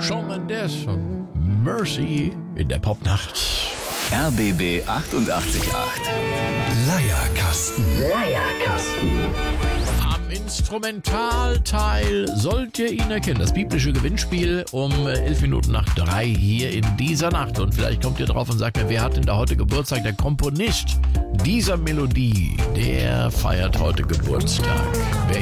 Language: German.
Shawn Mendes und Mercy in der Popnacht. RBB 88.8 Leierkasten. Am Instrumentalteil sollt ihr ihn erkennen. Das biblische Gewinnspiel um 3:11 hier in dieser Nacht. Und vielleicht kommt ihr drauf und sagt mir, wer hat denn da heute Geburtstag? Der Komponist dieser Melodie, der feiert heute Geburtstag. Wer